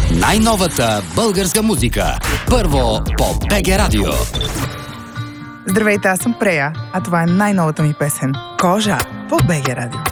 Най-новата българска музика. Първо по БГ Радио. Здравейте, аз съм Прея, а това е най-новата ми песен «Кожа» по БГ Радио.